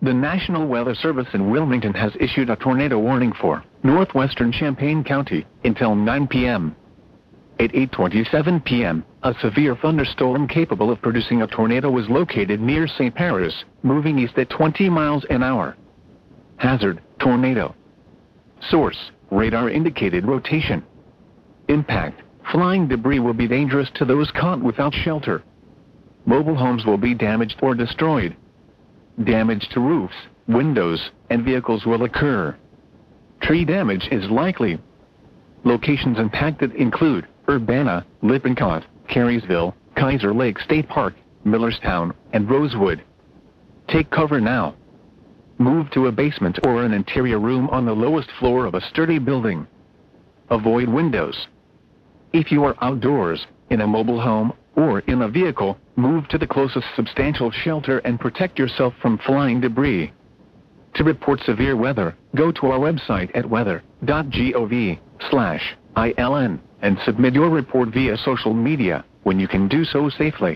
The National Weather Service in Wilmington has issued a tornado warning for northwestern Champaign County until 9 p.m. At 8:27 p.m., a severe thunderstorm capable of producing a tornado was located near St. Paris, moving east at 20 miles an hour. Hazard, tornado. Source, radar indicated rotation. Impact, flying debris will be dangerous to those caught without shelter. Mobile homes will be damaged or destroyed. Damage to roofs, windows, and vehicles will occur. Tree damage is likely. Locations impacted include Urbana, Lippincott, Carysville, Kaiser Lake State Park, Millerstown, and Rosewood. Take cover now. Move to a basement or an interior room on the lowest floor of a sturdy building. Avoid windows. If you are outdoors, in a mobile home, or in a vehicle, move to the closest substantial shelter and protect yourself from flying debris. To report severe weather, go to our website at weather.gov/ILN and submit your report via social media when you can do so safely.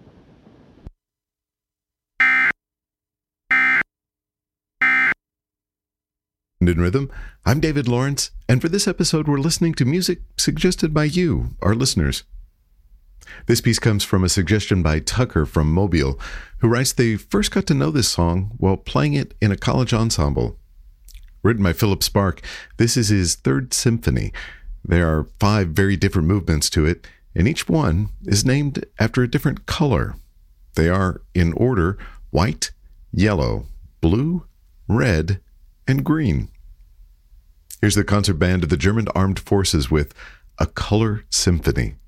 In Rhythm, I'm David Lawrence, and for this episode we're listening to music suggested by you, our listeners. This piece comes from a suggestion by Tucker from Mobile, who writes they first got to know this song while playing it in a college ensemble. Written by Philip Spark, this is his third symphony. There are 5 very different movements to it, and each one is named after a different color. They are, in order, white, yellow, blue, red, and green. Here's the concert band of the German Armed Forces with A Color Symphony.